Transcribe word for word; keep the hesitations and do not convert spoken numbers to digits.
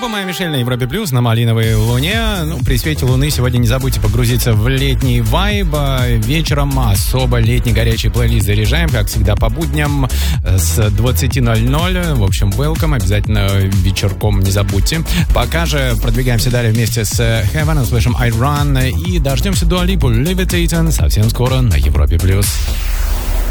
Группа «Моя Мишель» на Европе Плюс, на Малиновой Луне. Ну, при свете Луны сегодня не забудьте погрузиться в летний вайб. Вечером особо летний горячий плейлист заряжаем, как всегда, по будням с двадцати ноль-ноль. В общем, welcome. Обязательно вечерком не забудьте. Пока же продвигаемся далее вместе с Heaven, услышим I Run и дождемся Дуа Липу Levitating совсем скоро на Европе Плюс.